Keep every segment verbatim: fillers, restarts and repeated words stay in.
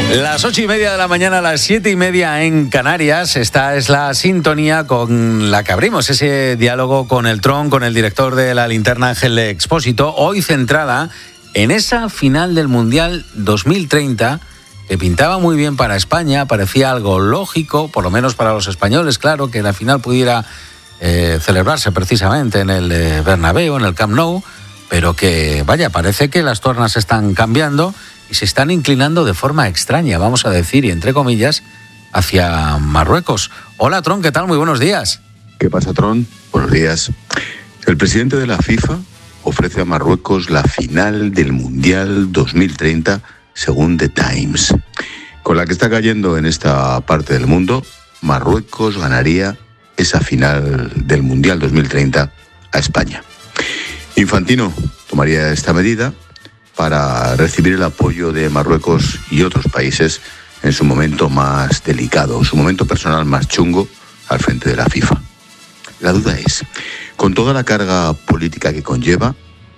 Las ocho y media de la mañana, las siete y media en Canarias. Esta es la sintonía con la que abrimos ese diálogo con el Tron, con el director de La Linterna, Ángel Expósito, hoy centrada en esa final del Mundial dos mil treinta, que pintaba muy bien para España. Parecía algo lógico, por lo menos para los españoles, claro, que la final pudiera eh, celebrarse precisamente en el eh, Bernabéu, en el Camp Nou, pero que, vaya, parece que las tornas están cambiando y se están inclinando de forma extraña, vamos a decir, y entre comillas, hacia Marruecos. Hola, Tron, ¿qué tal? Muy buenos días. ¿Qué pasa, Tron? Buenos días. El presidente de la FIFA ofrece a Marruecos la final del Mundial dos mil treinta, según The Times. Con la que está cayendo en esta parte del mundo, Marruecos ganaría esa final del Mundial dos mil treinta a España. Infantino tomaría esta medida para recibir el apoyo de Marruecos y otros países en su momento más delicado, su momento personal más chungo al frente de la FIFA. La duda es, con toda la carga política que conlleva,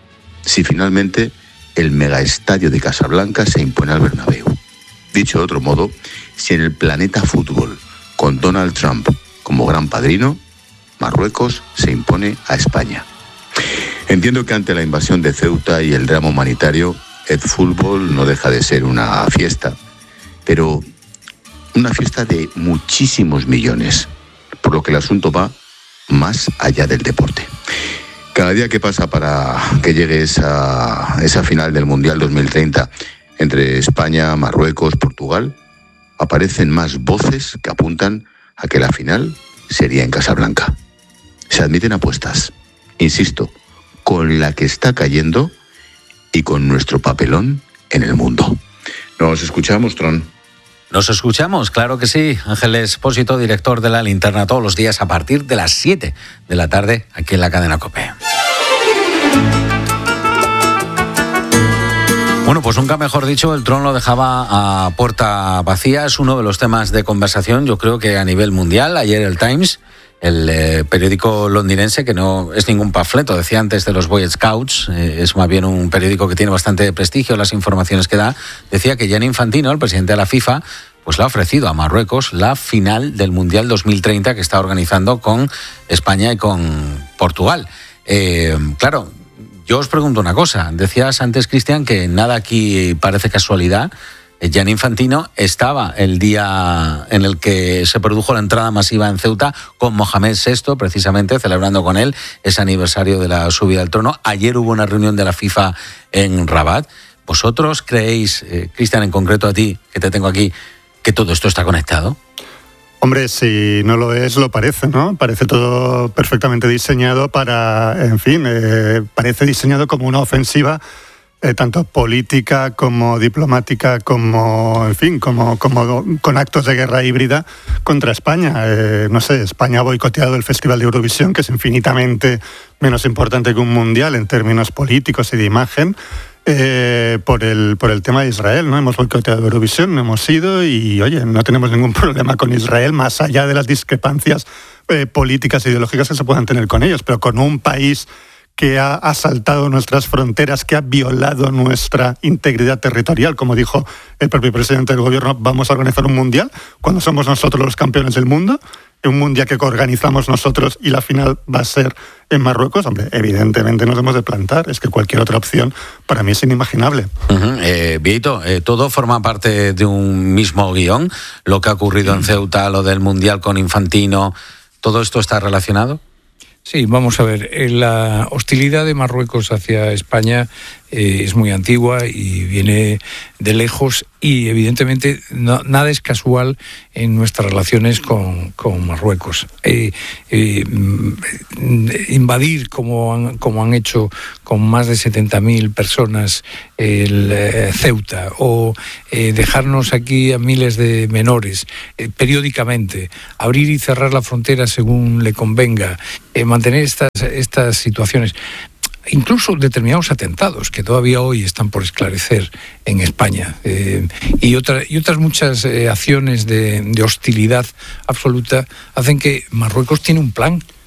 si finalmente el megaestadio de Casablanca se impone al Bernabéu. Dicho de otro modo, si en el planeta fútbol, con Donald Trump como gran padrino, Marruecos se impone a España. Entiendo que ante la invasión de Ceuta y el drama humanitario, el fútbol no deja de ser una fiesta, pero una fiesta de muchísimos millones, por lo que el asunto va más allá del deporte. Cada día que pasa para que llegue esa, esa final del Mundial dos mil treinta entre España, Marruecos, Portugal, aparecen más voces que apuntan a que la final sería en Casablanca. Se admiten apuestas, insisto, con la que está cayendo y con nuestro papelón en el mundo. Nos escuchamos, Tron. Nos escuchamos, claro que sí. Ángel Expósito, director de La Linterna, todos los días a partir de las siete de la tarde aquí en la cadena COPE. Bueno, pues nunca mejor dicho, el Tron lo dejaba a puerta vacía. Es uno de los temas de conversación, yo creo que a nivel mundial. Ayer el Times, el eh, periódico londinense, que no es ningún panfleto, decía antes, de los Boy Scouts, eh, es más bien un periódico que tiene bastante prestigio, las informaciones que da, decía que Gianni Infantino, el presidente de la FIFA, pues le ha ofrecido a Marruecos la final del Mundial dos mil treinta que está organizando con España y con Portugal. Eh, claro, yo os pregunto una cosa. Decías antes, Cristian, que nada aquí parece casualidad. Gianni Infantino estaba el día en el que se produjo la entrada masiva en Ceuta con Mohamed sexto, precisamente celebrando con él ese aniversario de la subida al trono. Ayer hubo una reunión de la FIFA en Rabat. ¿Vosotros creéis, eh, Cristian, en concreto a ti, que te tengo aquí, que todo esto está conectado? Hombre, si no lo es, lo parece, ¿no? Parece todo perfectamente diseñado para, en fin, eh, parece diseñado como una ofensiva Eh, tanto política como diplomática, como, en fin, como, como con actos de guerra híbrida contra España. Eh, no sé, España ha boicoteado el Festival de Eurovisión, que es infinitamente menos importante que un mundial en términos políticos y de imagen, eh, por el por el tema de Israel, ¿no? Hemos boicoteado Eurovisión, no hemos ido y, oye, no tenemos ningún problema con Israel, más allá de las discrepancias eh, políticas e ideológicas que se puedan tener con ellos, pero con un país que ha asaltado nuestras fronteras, que ha violado nuestra integridad territorial, como dijo el propio presidente del gobierno, vamos a organizar un mundial cuando somos nosotros los campeones del mundo, un mundial que organizamos nosotros y la final va a ser en Marruecos. Hombre, evidentemente nos hemos de plantar, es que cualquier otra opción para mí es inimaginable. Uh-huh. Eh, Vieito, eh, todo forma parte de un mismo guión, lo que ha ocurrido en Ceuta, lo del mundial con Infantino, ¿todo esto está relacionado? Sí, vamos a ver, la hostilidad de Marruecos hacia España eh, es muy antigua y viene de lejos y evidentemente no, nada es casual en nuestras relaciones con, con Marruecos. Eh, eh, invadir, como han, como han hecho con más de setenta mil personas el eh, Ceuta, o eh, dejarnos aquí a miles de menores eh, periódicamente, abrir y cerrar la frontera según le convenga, eh, mantener estas, estas situaciones, incluso determinados atentados que todavía hoy están por esclarecer en España, eh, y, otra, y otras muchas eh, acciones de, de hostilidad absoluta, hacen que Marruecos tiene un plan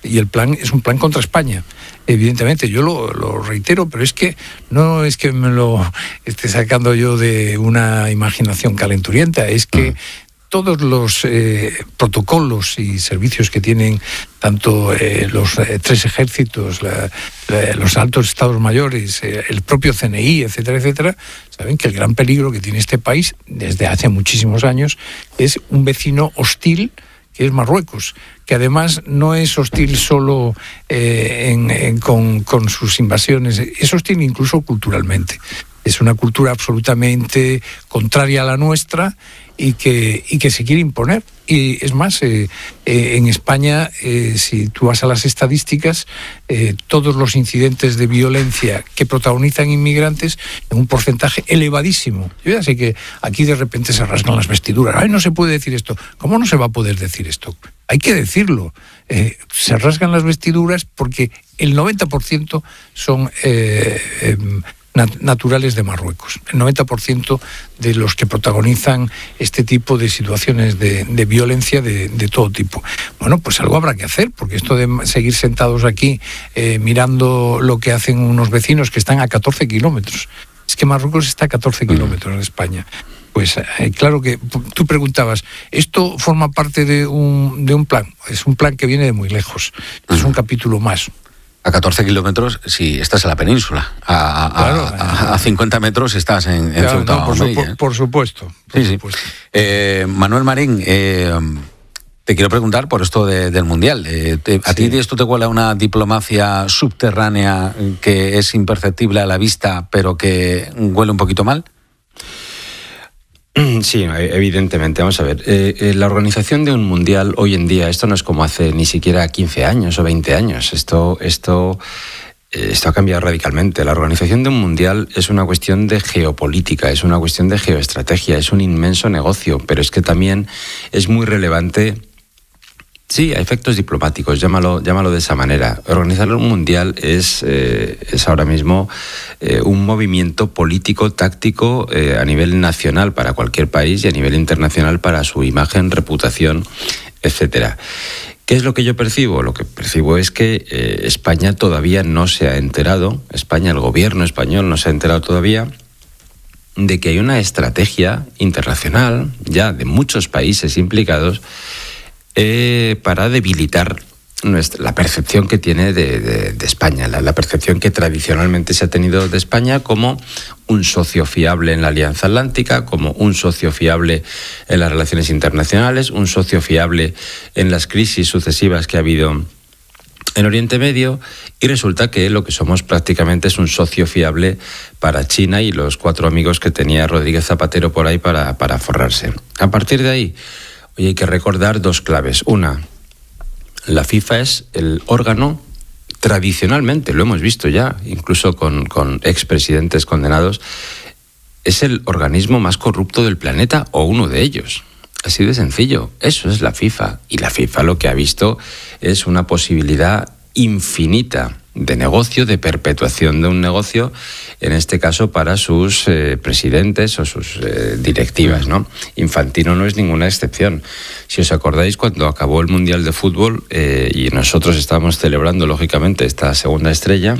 y el plan es un plan contra España. Evidentemente, yo lo, lo reitero, pero es que no es que me lo esté sacando yo de una imaginación calenturienta, es que uh-huh. todos los eh, protocolos y servicios que tienen tanto eh, los eh, tres ejércitos, la, la, los altos estados mayores, eh, el propio C N I, etcétera, etcétera, saben que el gran peligro que tiene este país desde hace muchísimos años es un vecino hostil, que es Marruecos, que además no es hostil solo eh, en, en, con, con sus invasiones, es hostil incluso culturalmente. Es una cultura absolutamente contraria a la nuestra y que, y que se quiere imponer. Y es más, eh, eh, en España, eh, si tú vas a las estadísticas, eh, todos los incidentes de violencia que protagonizan inmigrantes en un porcentaje elevadísimo. Yo ya sé que aquí de repente se rasgan las vestiduras. ¡Ay, no se puede decir esto! ¿Cómo no se va a poder decir esto? Hay que decirlo. Eh, se rasgan las vestiduras porque el noventa por ciento son Eh, eh, naturales de Marruecos. El noventa por ciento de los que protagonizan este tipo de situaciones de, de violencia de, de todo tipo. Bueno, pues algo habrá que hacer, porque esto de seguir sentados aquí eh, mirando lo que hacen unos vecinos que están a catorce kilómetros. Es que Marruecos está a catorce kilómetros de España. Pues eh, claro que tú preguntabas, ¿esto forma parte de un, de un plan? Es un plan que viene de muy lejos. Es un capítulo más. A catorce kilómetros, si estás en la península. A, a, claro, a, a cincuenta metros estás en, en claro, Ceuta no, por, su, por, por supuesto. Por sí, supuesto. Sí. Eh, Manuel Marín, eh, te quiero preguntar por esto de, del Mundial. Eh, te, ¿A sí. ti esto te huele a una diplomacia subterránea que es imperceptible a la vista, pero que huele un poquito mal? Sí, evidentemente. Vamos a ver, eh, eh, la organización de un mundial hoy en día, esto no es como hace ni siquiera quince años o veinte años, esto, esto, eh, esto ha cambiado radicalmente. La organización de un mundial es una cuestión de geopolítica, es una cuestión de geoestrategia, es un inmenso negocio, pero es que también es muy relevante. Sí, a efectos diplomáticos, llámalo, llámalo de esa manera. Organizar un mundial es, eh, es ahora mismo eh, un movimiento político, táctico eh, a nivel nacional para cualquier país y a nivel internacional para su imagen, reputación, etcétera. ¿Qué es lo que yo percibo? Lo que percibo es que eh, España todavía no se ha enterado, España, el gobierno español no se ha enterado todavía de que hay una estrategia internacional ya de muchos países implicados Eh, para debilitar nuestra, la percepción que tiene de, de, de España, la, la percepción que tradicionalmente se ha tenido de España como un socio fiable en la Alianza Atlántica, como un socio fiable en las relaciones internacionales, un socio fiable en las crisis sucesivas que ha habido en Oriente Medio, y resulta que lo que somos prácticamente es un socio fiable para China y los cuatro amigos que tenía Rodríguez Zapatero por ahí para, para forrarse. A partir de ahí, hoy hay que recordar dos claves. Una, la FIFA es el órgano, tradicionalmente, lo hemos visto ya, incluso con, con expresidentes condenados, es el organismo más corrupto del planeta, o uno de ellos. Así de sencillo. Eso es la FIFA. Y la FIFA lo que ha visto es una posibilidad infinita de negocio, de perpetuación de un negocio, en este caso para sus eh, presidentes o sus eh, directivas, ¿no? Infantino no es ninguna excepción. Si os acordáis, cuando acabó el Mundial de Fútbol eh, y nosotros estábamos celebrando, lógicamente, esta segunda estrella,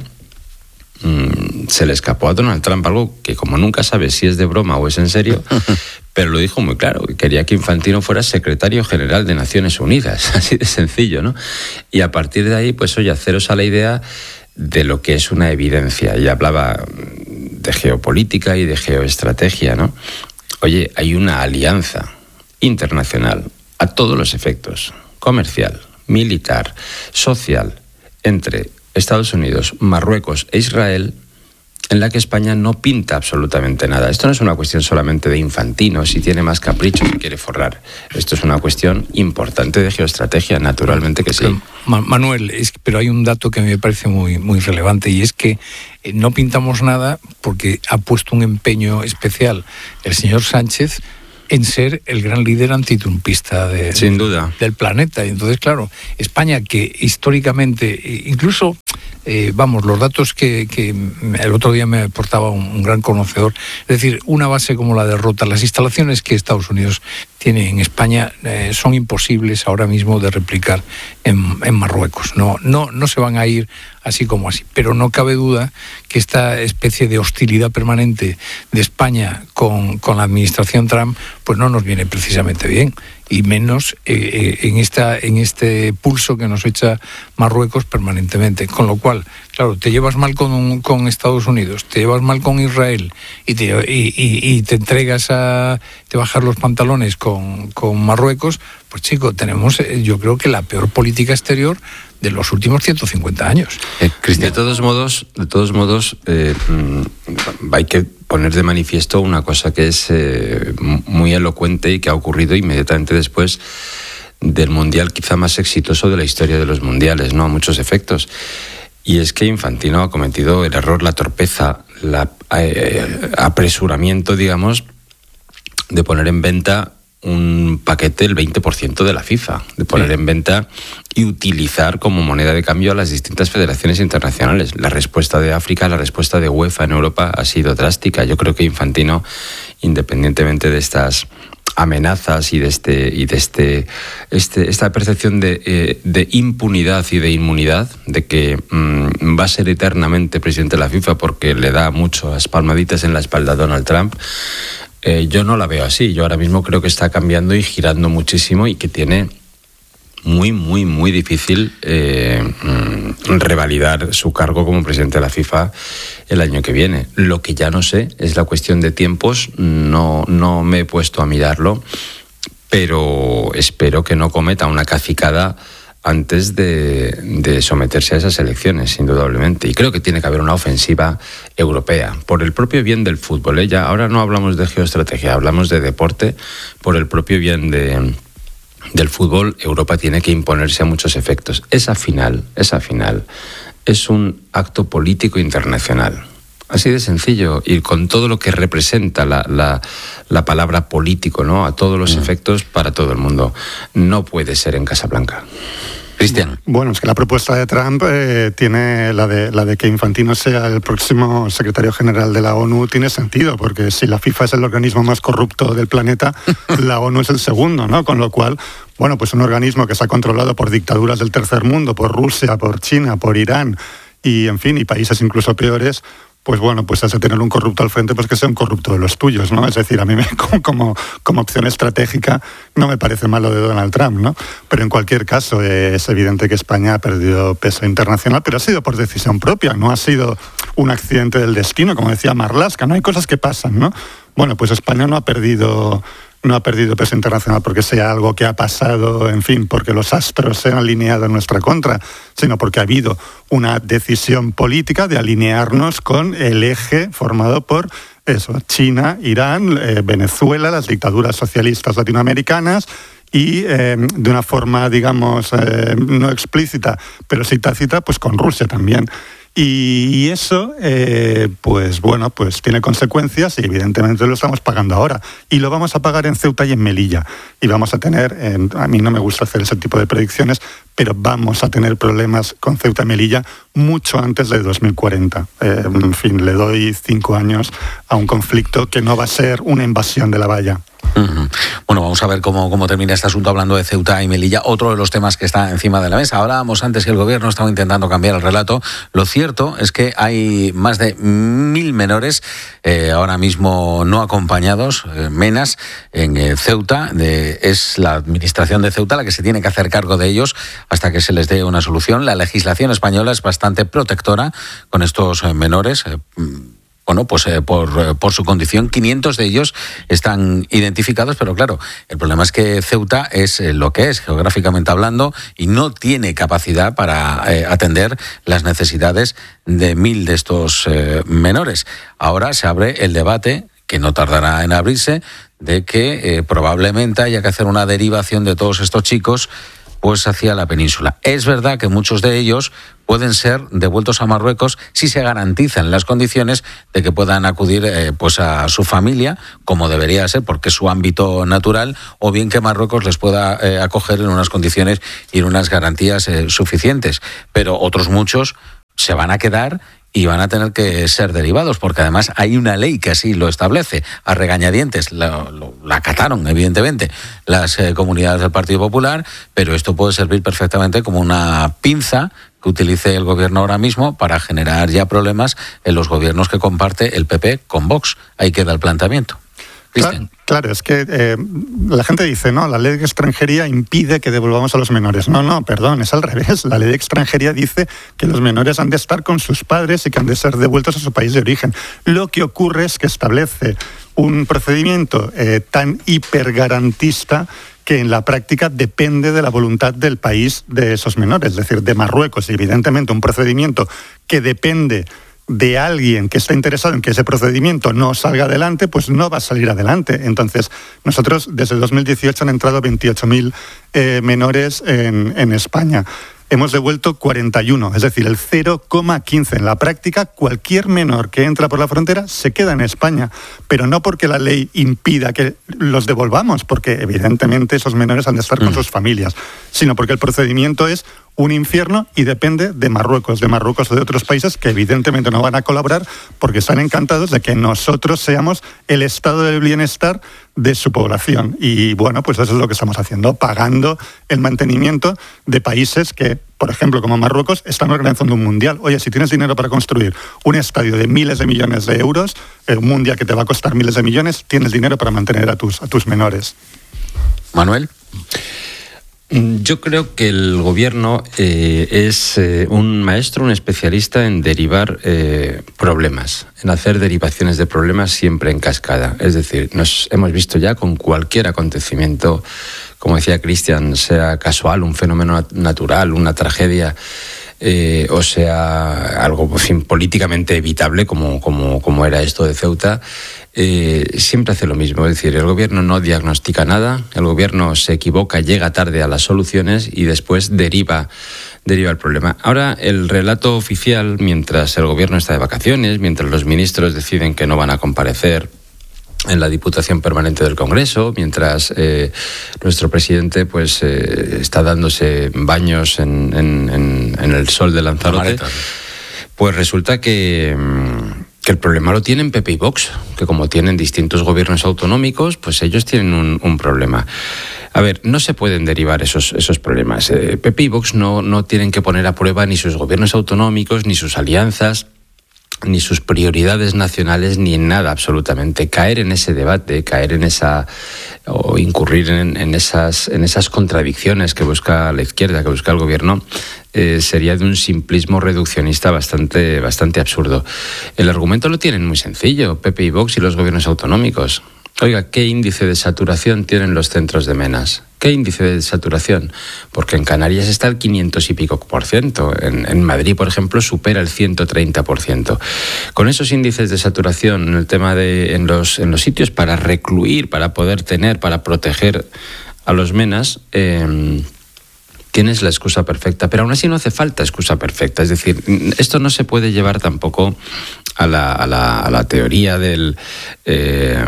mmm, se le escapó a Donald Trump algo que, como nunca sabe si es de broma o es en serio, pero lo dijo muy claro, quería que Infantino fuera secretario general de Naciones Unidas, así de sencillo, ¿no? Y a partir de ahí, pues oye, haceros a la idea de lo que es una evidencia. Y hablaba de geopolítica y de geoestrategia, ¿no? Oye, hay una alianza internacional a todos los efectos, comercial, militar, social, entre Estados Unidos, Marruecos e Israel, en la que España no pinta absolutamente nada. Esto no es una cuestión solamente de Infantino, si tiene más caprichos y quiere forrar. Esto es una cuestión importante de geoestrategia, naturalmente que sí. Manuel, es, pero hay un dato que me parece muy, muy relevante, y es que no pintamos nada porque ha puesto un empeño especial el señor Sánchez en ser el gran líder antitrumpista de, Sin duda. del planeta. Y entonces, claro, España, que históricamente, incluso eh, vamos, los datos que, que el otro día me aportaba un, un gran conocedor, es decir, una base como la de Rota, las instalaciones que Estados Unidos tiene en España eh, son imposibles ahora mismo de replicar en, en Marruecos. No, no, no se van a ir así como así, pero no cabe duda que esta especie de hostilidad permanente de España con, con la administración Trump pues no nos viene precisamente bien, y menos eh, en, esta, en este pulso que nos echa Marruecos permanentemente. Con lo cual, claro, te llevas mal con, con Estados Unidos, te llevas mal con Israel y te, y, y, y te entregas a te bajar los pantalones con, con Marruecos, pues chico, tenemos yo creo que la peor política exterior de los últimos ciento cincuenta años. Eh, de todos modos, de todos modos eh, hay que poner de manifiesto una cosa que es eh, muy elocuente y que ha ocurrido inmediatamente después del mundial quizá más exitoso de la historia de los mundiales, ¿no? A muchos efectos. Y es que Infantino ha cometido el error, la torpeza, el eh, apresuramiento, digamos, de poner en venta un paquete del veinte por ciento de la FIFA, de poner sí. en venta y utilizar como moneda de cambio a las distintas federaciones internacionales. La respuesta de África, la respuesta de UEFA en Europa ha sido drástica. Yo creo que Infantino, independientemente de estas amenazas y de este y de este, este esta percepción de, eh, de impunidad y de inmunidad, de que mmm, va a ser eternamente presidente de la FIFA porque le da muchas palmaditas en la espalda a Donald Trump, Eh, yo no la veo así. Yo ahora mismo creo que está cambiando y girando muchísimo y que tiene muy, muy, muy difícil eh, revalidar su cargo como presidente de la FIFA el año que viene. Lo que ya no sé es la cuestión de tiempos. No, no me he puesto a mirarlo, pero espero que no cometa una cacicada antes de, de someterse a esas elecciones, indudablemente. Y creo que tiene que haber una ofensiva europea, por el propio bien del fútbol. ¿eh? Ya, ahora no hablamos de geoestrategia, hablamos de deporte. Por el propio bien de, del fútbol, Europa tiene que imponerse a muchos efectos. Esa final, esa final es un acto político internacional. Así de sencillo, y con todo lo que representa la, la, la palabra político, ¿no? A todos los mm. efectos para todo el mundo. No puede ser en Casablanca. Cristian. Bueno, es que la propuesta de Trump eh, tiene la de, la de que Infantino sea el próximo secretario general de la ONU, tiene sentido, porque si la FIFA es el organismo más corrupto del planeta, la ONU es el segundo, ¿no? Con lo cual, bueno, pues un organismo que está controlado por dictaduras del tercer mundo, por Rusia, por China, por Irán, y en fin, y países incluso peores, pues bueno, pues has de tener un corrupto al frente, pues que sea un corrupto de los tuyos, ¿no? Es decir, a mí me, como, como opción estratégica no me parece malo de Donald Trump, ¿no? Pero en cualquier caso eh, es evidente que España ha perdido peso internacional, pero ha sido por decisión propia, no ha sido un accidente del destino, como decía Marlaska, ¿no? Hay cosas que pasan, ¿no? Bueno, pues España no ha perdido... no ha perdido peso internacional porque sea algo que ha pasado, en fin, porque los astros se han alineado en nuestra contra, sino porque ha habido una decisión política de alinearnos con el eje formado por eso, China, Irán, eh, Venezuela, las dictaduras socialistas latinoamericanas, y eh, de una forma, digamos, eh, no explícita, pero sí tácita, pues con Rusia también. Y eso, eh, pues bueno, pues tiene consecuencias y evidentemente lo estamos pagando ahora. Y lo vamos a pagar en Ceuta y en Melilla. Y vamos a tener, eh, a mí no me gusta hacer ese tipo de predicciones, pero vamos a tener problemas con Ceuta y Melilla mucho antes de dos mil cuarenta. Eh, en fin, le doy cinco años a un conflicto que no va a ser una invasión de la valla. Uh-huh. Bueno, vamos a ver cómo, cómo termina este asunto hablando de Ceuta y Melilla, otro de los temas que está encima de la mesa. Hablábamos antes que el gobierno estaba intentando cambiar el relato. Lo cierto es que hay más de mil menores eh, ahora mismo no acompañados, eh, menas, en eh, Ceuta. De, es la administración de Ceuta la que se tiene que hacer cargo de ellos hasta que se les dé una solución. La legislación española es bastante protectora con estos eh, menores. Eh, Bueno, pues eh, por, por su condición, quinientos de ellos están identificados, pero claro, el problema es que Ceuta es eh, lo que es, geográficamente hablando, y no tiene capacidad para eh, atender las necesidades de mil de estos eh, menores. Ahora se abre el debate, que no tardará en abrirse, de que eh, probablemente haya que hacer una derivación de todos estos chicos pues hacia la península. Es verdad que muchos de ellos pueden ser devueltos a Marruecos si se garantizan las condiciones de que puedan acudir eh, pues a su familia, como debería ser, porque es su ámbito natural, o bien que Marruecos les pueda eh, acoger en unas condiciones y en unas garantías eh, suficientes. Pero otros muchos se van a quedar y van a tener que ser derivados, porque además hay una ley que así lo establece, a regañadientes. La, lo, la acataron, evidentemente, las eh, comunidades del Partido Popular, pero esto puede servir perfectamente como una pinza que utilice el gobierno ahora mismo para generar ya problemas en los gobiernos que comparte el P P con Vox. Ahí queda el planteamiento. Claro, claro, es que eh, la gente dice, no, la ley de extranjería impide que devolvamos a los menores. No, no, perdón, es al revés. La ley de extranjería dice que los menores han de estar con sus padres y que han de ser devueltos a su país de origen. Lo que ocurre es que establece un procedimiento eh, tan hipergarantista que en la práctica depende de la voluntad del país de esos menores, es decir, de Marruecos. Y evidentemente un procedimiento que depende de alguien que está interesado en que ese procedimiento no salga adelante, pues no va a salir adelante. Entonces, nosotros desde el dos mil dieciocho han entrado veintiocho mil eh, menores en, en España. Hemos devuelto cuarenta y uno, es decir, el cero coma quince. En la práctica, cualquier menor que entra por la frontera se queda en España, pero no porque la ley impida que los devolvamos, porque evidentemente esos menores han de estar con mm. sus familias, sino porque el procedimiento es un infierno y depende de Marruecos, de Marruecos o de otros países que evidentemente no van a colaborar porque están encantados de que nosotros seamos el estado del bienestar de su población. Y bueno, pues eso es lo que estamos haciendo, pagando el mantenimiento de países que, por ejemplo, como Marruecos, están organizando un mundial. Oye, si tienes dinero para construir un estadio de miles de millones de euros, un mundial que te va a costar miles de millones, tienes dinero para mantener a tus, a tus menores. Manuel. Yo creo que el gobierno eh, es eh, un maestro, un especialista en derivar eh, problemas, en hacer derivaciones de problemas siempre en cascada. Es decir, nos hemos visto ya con cualquier acontecimiento, como decía Cristian, sea casual, un fenómeno natural, una tragedia, eh, o sea algo, en fin, políticamente evitable, como, como, como era esto de Ceuta. Eh, siempre hace lo mismo, es decir, el gobierno no diagnostica nada, el gobierno se equivoca, llega tarde a las soluciones y después deriva, deriva el problema. Ahora, el relato oficial, mientras el gobierno está de vacaciones, mientras los ministros deciden que no van a comparecer en la Diputación Permanente del Congreso, mientras eh, nuestro presidente pues eh, está dándose baños en, en, en, en el sol de Lanzarote, pues resulta que... que el problema lo tienen P P y Vox, que como tienen distintos gobiernos autonómicos, pues ellos tienen un, un problema. A ver, no se pueden derivar esos, esos problemas. Eh, P P y Vox no, no tienen que poner a prueba ni sus gobiernos autonómicos, ni sus alianzas, ni sus prioridades nacionales, ni en nada absolutamente. Caer en ese debate, caer en esa... o incurrir en, en, esas, en esas contradicciones que busca la izquierda, que busca el gobierno, eh, sería de un simplismo reduccionista bastante, bastante absurdo. El argumento lo tienen muy sencillo, P P y Vox y los gobiernos autonómicos. Oiga, ¿qué índice de saturación tienen los centros de menas? ¿Qué índice de saturación? Porque en Canarias está el quinientos y pico por ciento. En, en Madrid, por ejemplo, supera el ciento treinta por ciento. Con esos índices de saturación en el tema de en los, en los sitios para recluir, para poder tener, para proteger a los menas, eh, tienes la excusa perfecta. Pero aún así no hace falta excusa perfecta. Es decir, esto no se puede llevar tampoco a la, a la, a la teoría del... Eh,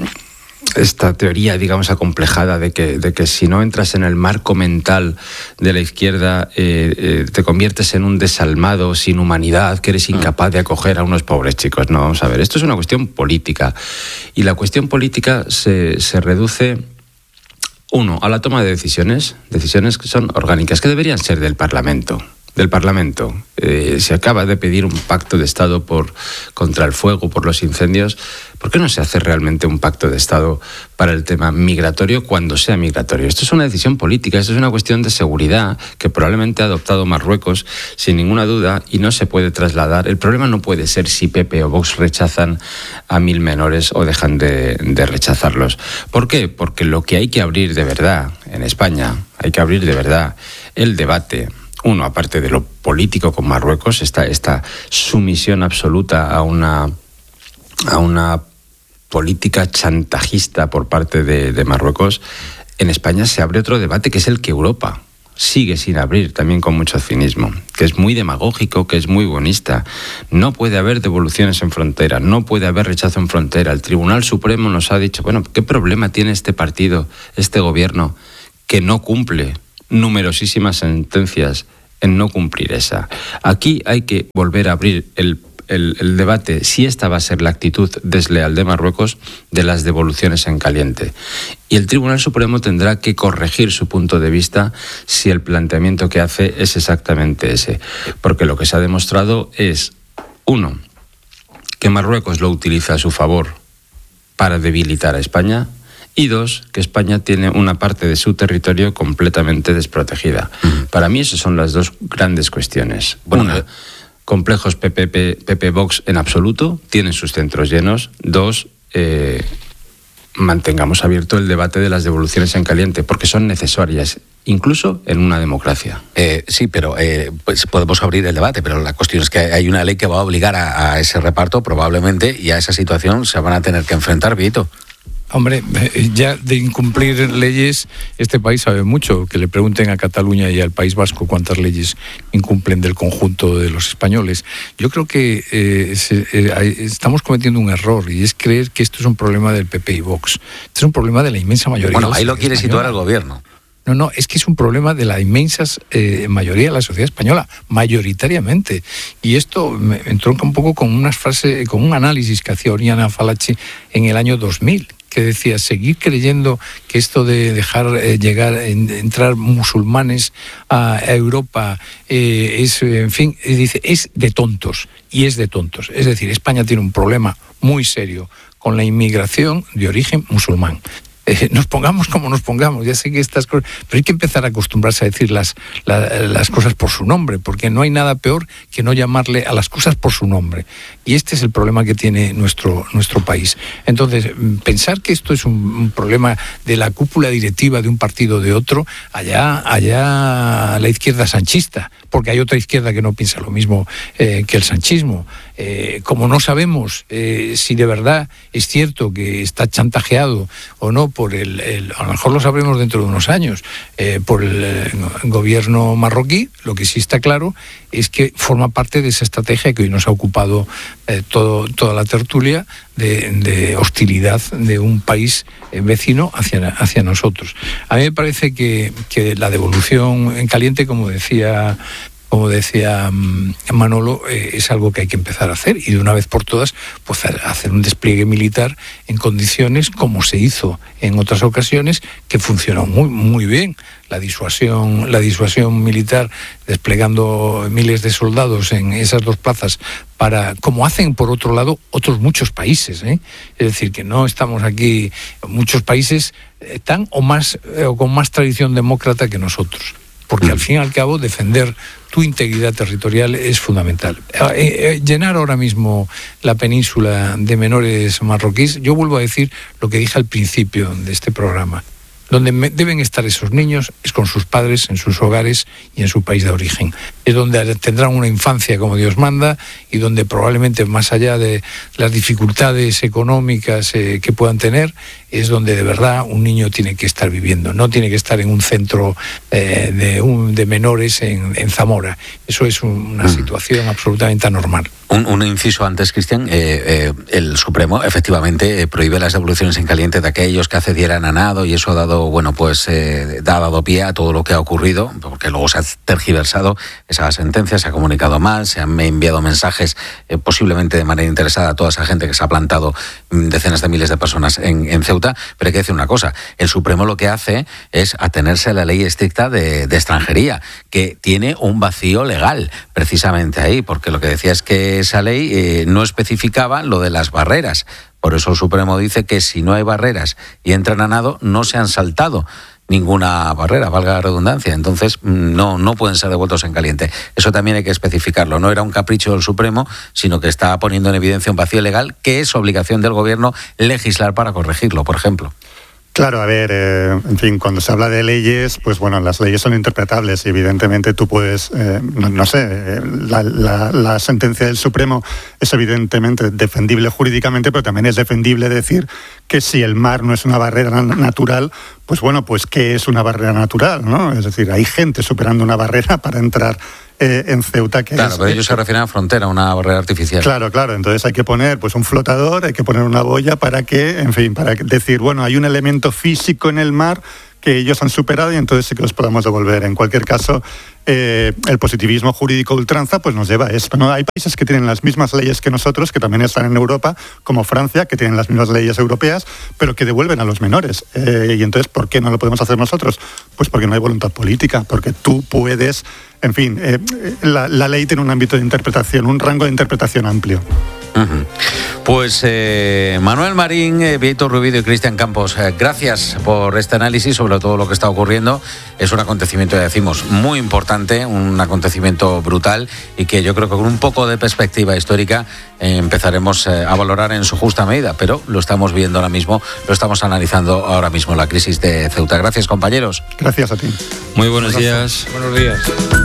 esta teoría, digamos, acomplejada de que, de que si no entras en el marco mental de la izquierda eh, eh, te conviertes en un desalmado sin humanidad, que eres incapaz de acoger a unos pobres chicos. No, vamos a ver, esto es una cuestión política. Y la cuestión política se, se reduce, uno, a la toma de decisiones, decisiones que son orgánicas, que deberían ser del Parlamento. Del Parlamento. Eh, se acaba de pedir un pacto de Estado por, contra el fuego, por los incendios. ¿Por qué no se hace realmente un pacto de Estado para el tema migratorio cuando sea migratorio? Esto es una decisión política, esto es una cuestión de seguridad que probablemente ha adoptado Marruecos sin ninguna duda y no se puede trasladar. El problema no puede ser si P P o Vox rechazan a mil menores o dejan de, de rechazarlos. ¿Por qué? Porque lo que hay que abrir de verdad en España, hay que abrir de verdad el debate. Uno, aparte de lo político con Marruecos, esta, esta sumisión absoluta a una, a una política chantajista por parte de, de Marruecos, en España se abre otro debate que es el que Europa sigue sin abrir, también con mucho cinismo, que es muy demagógico, que es muy buenista. No puede haber devoluciones en frontera, no puede haber rechazo en frontera. El Tribunal Supremo nos ha dicho, bueno, ¿qué problema tiene este partido, este gobierno, que no cumple numerosísimas sentencias en no cumplir esa. Aquí hay que volver a abrir el El, el debate si esta va a ser la actitud desleal de Marruecos de las devoluciones en caliente. Y el Tribunal Supremo tendrá que corregir su punto de vista si el planteamiento que hace es exactamente ese. Porque lo que se ha demostrado es, uno, que Marruecos lo utiliza a su favor para debilitar a España, y dos, que España tiene una parte de su territorio completamente desprotegida. Mm. Para mí esas son las dos grandes cuestiones. Bueno, una, complejos P P P, P P Vox en absoluto, tienen sus centros llenos. Dos, eh, mantengamos abierto el debate de las devoluciones en caliente, porque son necesarias, incluso en una democracia. Eh, sí, pero eh, pues podemos abrir el debate, pero la cuestión es que hay una ley que va a obligar a, a ese reparto, probablemente, y a esa situación se van a tener que enfrentar, Vito. Hombre, ya de incumplir leyes, este país sabe mucho. Que le pregunten a Cataluña y al País Vasco cuántas leyes incumplen del conjunto de los españoles. Yo creo que eh, se, eh, estamos cometiendo un error, y es creer que esto es un problema del P P y Vox. Esto es un problema de la inmensa mayoría. Bueno, ahí lo quiere situar el gobierno. No, no, es que es un problema de la inmensa eh, mayoría de la sociedad española, mayoritariamente. Y esto me entronca un poco con unas frases, con un análisis que hacía Oriana Fallaci en el año dos mil, que decía, seguir creyendo que esto de dejar eh, llegar, en, entrar musulmanes a, a Europa eh, es, en fin, dice, es de tontos, y es de tontos. Es decir, España tiene un problema muy serio con la inmigración de origen musulmán. Eh, nos pongamos como nos pongamos, ya sé que estas cosas, pero hay que empezar a acostumbrarse a decir las, la, las cosas por su nombre, porque no hay nada peor que no llamarle a las cosas por su nombre. Y este es el problema que tiene nuestro, nuestro país. Entonces, pensar que esto es un, un problema de la cúpula directiva de un partido o de otro, allá, allá la izquierda sanchista, porque hay otra izquierda que no piensa lo mismo eh, que el sanchismo. Eh, como no sabemos eh, si de verdad es cierto que está chantajeado o no por el, el a lo mejor lo sabremos dentro de unos años, eh, por el, el gobierno marroquí, lo que sí está claro es que forma parte de esa estrategia que hoy nos ha ocupado eh, todo, toda la tertulia de, de hostilidad de un país eh, vecino hacia, hacia nosotros. A mí me parece que, que la devolución en caliente, como decía Como decía Manolo, eh, es algo que hay que empezar a hacer, y de una vez por todas pues hacer un despliegue militar en condiciones como se hizo en otras ocasiones, que funcionó muy muy bien. La disuasión, la disuasión militar, desplegando miles de soldados en esas dos plazas, para, como hacen por otro lado otros muchos países, ¿eh? Es decir, que no estamos aquí, muchos países tan o más eh, o con más tradición demócrata que nosotros. Porque al fin y al cabo defender tu integridad territorial es fundamental. Eh, eh, llenar ahora mismo la península de menores marroquíes, yo vuelvo a decir lo que dije al principio de este programa. Donde me, deben estar esos niños es con sus padres, en sus hogares y en su país de origen. Es donde tendrán una infancia como Dios manda, y donde probablemente, más allá de las dificultades económicas eh, que puedan tener, es donde de verdad un niño tiene que estar viviendo. No tiene que estar en un centro eh, de, un, de menores en, en Zamora. Eso es un, una situación absolutamente anormal. Un, un inciso antes, Cristian. Eh, eh, el Supremo efectivamente eh, prohíbe las devoluciones en caliente de aquellos que accedieran a nado, y eso ha dado, bueno, pues eh, ha dado pie a todo lo que ha ocurrido, porque luego se ha tergiversado esa sentencia, se ha comunicado mal, se han enviado mensajes eh, posiblemente de manera interesada a toda esa gente que se ha plantado, decenas de miles de personas en, en Ceuta. Pero hay que decir una cosa: el Supremo lo que hace es atenerse a la ley estricta de, de extranjería, que tiene un vacío legal precisamente ahí, porque lo que decía es que esa ley eh, no especificaba lo de las barreras. Por eso el Supremo dice que si no hay barreras y entran a nado, no se han saltado ninguna barrera, valga la redundancia. Entonces no, no pueden ser devueltos en caliente. Eso también hay que especificarlo. No era un capricho del Supremo, sino que está poniendo en evidencia un vacío legal que es obligación del gobierno legislar para corregirlo, por ejemplo. Claro, a ver, eh, en fin, cuando se habla de leyes, pues bueno, las leyes son interpretables y evidentemente tú puedes, eh, no, no sé, eh, la, la, la sentencia del Supremo es evidentemente defendible jurídicamente, pero también es defendible decir que si el mar no es una barrera natural, pues bueno, pues ¿qué es una barrera natural, no? Es decir, hay gente superando una barrera para entrar Eh, en Ceuta, que claro, es, pero ellos se refieren a frontera, una barrera artificial. Claro, claro, entonces hay que poner pues un flotador, hay que poner una boya para que, en fin, para decir, bueno, hay un elemento físico en el mar que ellos han superado y entonces sí que los podamos devolver. En cualquier caso, eh, el positivismo jurídico ultranza pues nos lleva a esto, ¿no? Hay países que tienen las mismas leyes que nosotros, que también están en Europa, como Francia, que tienen las mismas leyes europeas, pero que devuelven a los menores. Eh, y entonces, ¿por qué no lo podemos hacer nosotros? Pues porque no hay voluntad política, porque tú puedes, en fin, eh, la, la ley tiene un ámbito de interpretación, un rango de interpretación amplio. Uh-huh. Pues eh, Manuel Marín, eh, Víctor Rubido y Cristian Campos, eh, gracias por este análisis sobre todo lo que está ocurriendo. Es un acontecimiento, ya decimos, muy importante, un acontecimiento brutal y que yo creo que con un poco de perspectiva histórica eh, empezaremos eh, a valorar en su justa medida, pero lo estamos viendo ahora mismo, lo estamos analizando ahora mismo, la crisis de Ceuta. Gracias, compañeros. Gracias a ti. Muy buenos días. Buenos días.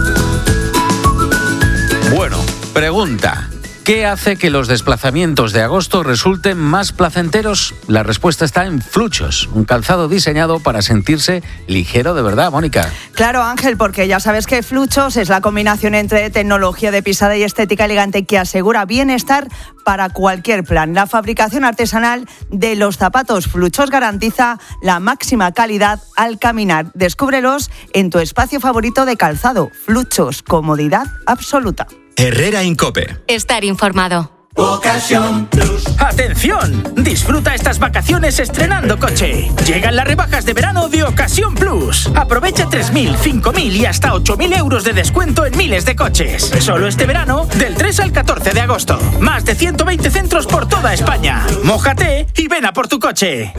Bueno, pregunta. ¿Qué hace que los desplazamientos de agosto resulten más placenteros? La respuesta está en Fluchos, un calzado diseñado para sentirse ligero de verdad, Mónica. Claro, Ángel, porque ya sabes que Fluchos es la combinación entre tecnología de pisada y estética elegante que asegura bienestar para cualquier plan. La fabricación artesanal de los zapatos Fluchos garantiza la máxima calidad al caminar. Descúbrelos en tu espacio favorito de calzado. Fluchos, comodidad absoluta. Herrera Incope. Estar informado. Ocasión Plus. ¡Atención! Disfruta estas vacaciones estrenando coche. Llegan las rebajas de verano de Ocasión Plus. Aprovecha tres mil, cinco mil y hasta ocho mil euros de descuento en miles de coches. Solo este verano, del tres al catorce de agosto. Más de ciento veinte centros por toda España. Mójate y ven a por tu coche.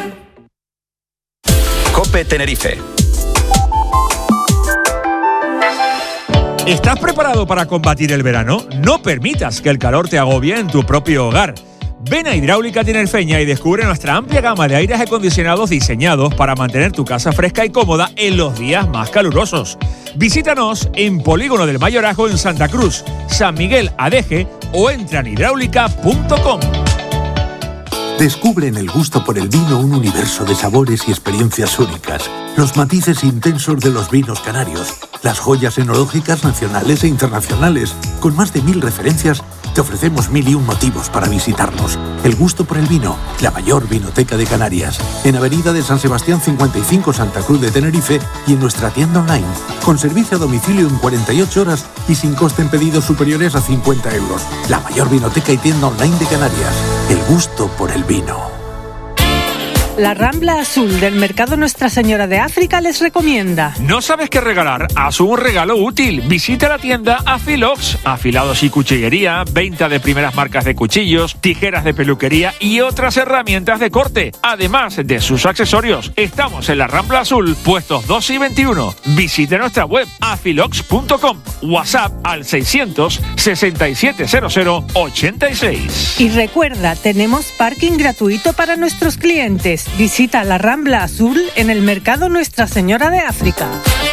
Cope Tenerife. ¿Estás preparado para combatir el verano? No permitas que el calor te agobie en tu propio hogar. Ven a Hidráulica Tinerfeña y descubre nuestra amplia gama de aires acondicionados diseñados para mantener tu casa fresca y cómoda en los días más calurosos. Visítanos en Polígono del Mayorazgo en Santa Cruz, San Miguel Adeje o entra en hidráulica punto com. Descubre en el gusto por el vino un universo de sabores y experiencias únicas. Los matices intensos de los vinos canarios, las joyas enológicas nacionales e internacionales. Con más de mil referencias, te ofrecemos mil y un motivos para visitarnos. El gusto por el vino, la mayor vinoteca de Canarias. En Avenida de San Sebastián cincuenta y cinco, Santa Cruz de Tenerife, y en nuestra tienda online, con servicio a domicilio en cuarenta y ocho horas y sin coste en pedidos superiores a cincuenta euros. La mayor vinoteca y tienda online de Canarias. El gusto por el vino. La Rambla Azul del Mercado Nuestra Señora de África les recomienda. ¿No sabes qué regalar? Haz un regalo útil. Visita la tienda Afilox. Afilados y cuchillería, venta de primeras marcas de cuchillos, tijeras de peluquería y otras herramientas de corte, además de sus accesorios. Estamos en la Rambla Azul, puestos dos y veintiuno. Visite nuestra web afilox punto com. WhatsApp al seiscientos sesenta y siete cero cero ochenta y seis. Y recuerda, tenemos parking gratuito para nuestros clientes. Visita la Rambla Azul en el Mercado Nuestra Señora de África.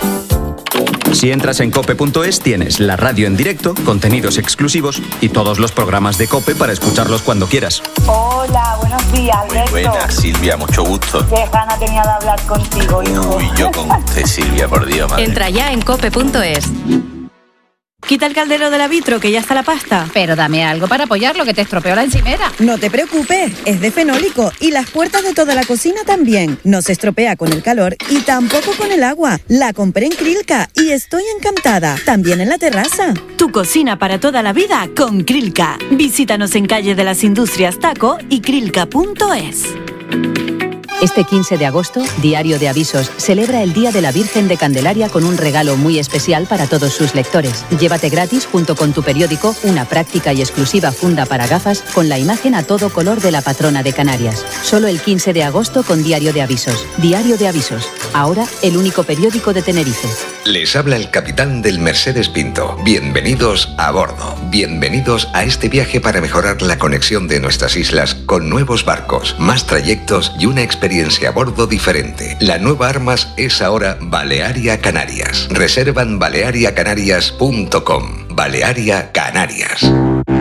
Si entras en cope punto es tienes la radio en directo, contenidos exclusivos y todos los programas de COPE para escucharlos cuando quieras. Hola, buenos días, Alberto. Muy buenas, Silvia, mucho gusto. Qué gana tenía de hablar contigo, hijo. Uy, yo con usted, Silvia, por Dios, madre. Entra ya en cope punto es. Quita el caldero del vitro, que ya está la pasta. Pero dame algo para apoyarlo, que te estropeó la encimera. No te preocupes, es de fenólico y las puertas de toda la cocina también. No se estropea con el calor y tampoco con el agua. La compré en Krilka y estoy encantada. También en la terraza. Tu cocina para toda la vida con Krilka. Visítanos en Calle de las Industrias Taco y krilka punto es. Este quince de agosto, Diario de Avisos celebra el Día de la Virgen de Candelaria con un regalo muy especial para todos sus lectores. Llévate gratis, junto con tu periódico, una práctica y exclusiva funda para gafas con la imagen a todo color de la patrona de Canarias. Solo el quince de agosto con Diario de Avisos. Diario de Avisos. Ahora, el único periódico de Tenerife. Les habla el capitán del Mercedes Pinto. Bienvenidos a bordo. Bienvenidos a este viaje para mejorar la conexión de nuestras islas con nuevos barcos, más trayectos y una experiencia a bordo diferente. La nueva Armas es ahora Balearia Canarias. Reserva en balearia canarias punto com. Balearia Canarias.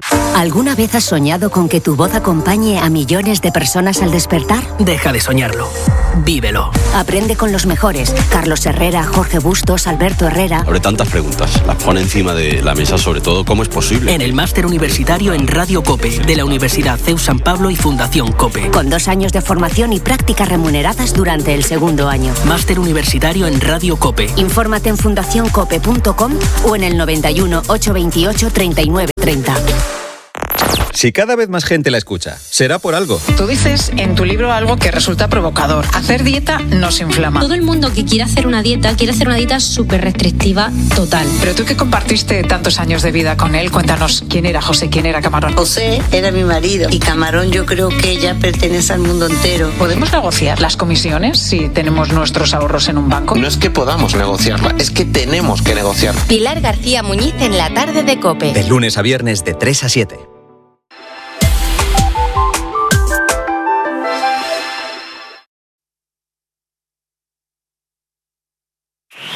¿Alguna vez has soñado con que tu voz acompañe a millones de personas al despertar? Deja de soñarlo. Vívelo. Aprende con los mejores. Carlos Herrera, Jorge Bustos, Alberto Herrera. Abre tantas preguntas. Las pone encima de la mesa, sobre todo, ¿cómo es posible? En el máster universitario en Radio COPE, de la Universidad C E U San Pablo y Fundación COPE. Con dos años de formación y prácticas remuneradas durante el segundo año. Máster universitario en Radio COPE. Infórmate en fundación cope punto com o en el noventa y uno, ochocientos veintiocho, treinta y nueve treinta. Si cada vez más gente la escucha, será por algo. Tú dices en tu libro algo que resulta provocador. Hacer dieta nos inflama. Todo el mundo que quiere hacer una dieta, quiere hacer una dieta súper restrictiva total. Pero tú que compartiste tantos años de vida con él, cuéntanos quién era José, quién era Camarón. José era mi marido y Camarón yo creo que ya pertenece al mundo entero. ¿Podemos negociar las comisiones si tenemos nuestros ahorros en un banco? No es que podamos negociarla, es que tenemos que negociarla. Pilar García Muñiz en la tarde de COPE. De lunes a viernes de tres a siete.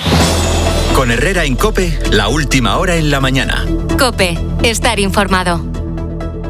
Con Herrera en COPE, la última hora en la mañana. COPE, estar informado.